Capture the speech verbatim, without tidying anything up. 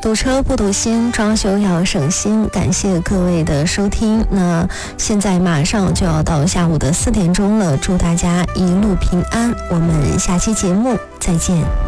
堵车不堵心，装修要省心。感谢各位的收听。那现在马上就要到下午的四点钟了，祝大家一路平安。我们下期节目再见。